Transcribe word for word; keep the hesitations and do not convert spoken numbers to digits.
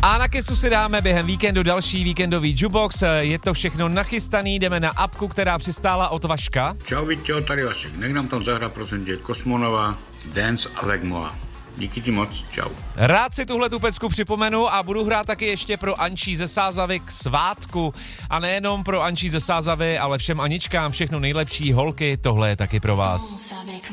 A na kesu si dáme během víkendu další víkendový jukebox. Je to všechno nachystaný, jdeme na apku, která přistála od Vaška. Čau Víťo, tady Vašek. Nech nám tam zahrát prosím tě Kosmonova, Dance avec moi. Díky ti moc, čau. Rád si tuhle tu pecku připomenu a budu hrát taky ještě pro Ančí ze Sázavy k svátku. A nejenom pro Ančí ze Sázavy, ale všem Aničkám všechno nejlepší, holky, tohle je taky pro vás.